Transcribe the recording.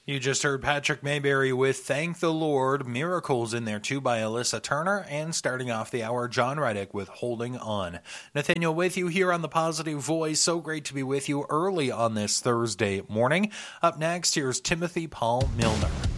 You just heard Patrick Mayberry with Thank the Lord, Miracles in there too by Alyssa Turner, and starting off the hour, John Reddick with Holding On. Nathaniel with you here on The Positive Voice. So great to be with you early on this Thursday morning. Up next, here's Timothy Paul Milner.